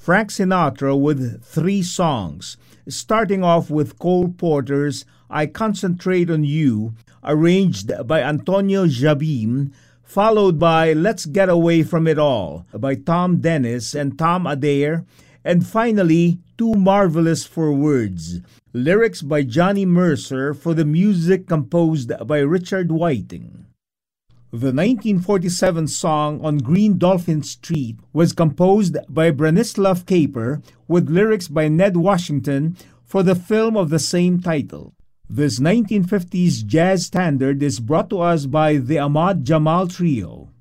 Frank Sinatra with three songs, starting off with Cole Porter's I Concentrate on You, arranged by Antonio Jabim, followed by Let's Get Away from It All by Tom Dennis and Tom Adair, and finally Too Marvelous for Words, lyrics by Johnny Mercer for the music composed by Richard Whiting. The 1947 song On Green Dolphin Street was composed by Branislav Kaper with lyrics by Ned Washington for the film of the same title. This 1950s jazz standard is brought to us by the Ahmad Jamal Trio.